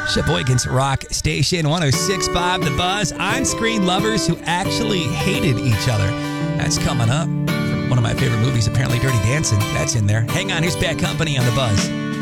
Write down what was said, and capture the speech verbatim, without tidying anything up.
Sheboygan's Rock Station, one oh six point five The Buzz. On-screen lovers who actually hated each other. That's coming up. From one of my favorite movies, apparently Dirty Dancing. That's in there. Hang on, here's Bad Company on The Buzz.